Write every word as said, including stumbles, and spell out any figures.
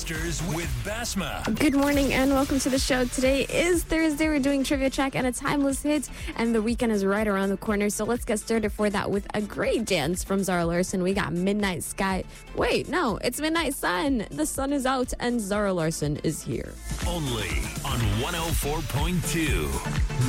Busters with Basma. Good morning and welcome to the show. Today is Thursday. We're doing Trivia Check and a timeless hit, and the weekend is right around the corner. So let's get started for that with a great dance from Zara Larsson. We got Midnight Sky. Wait, no, it's Midnight Sun. The sun is out and Zara Larsson is here. Only on one oh four point two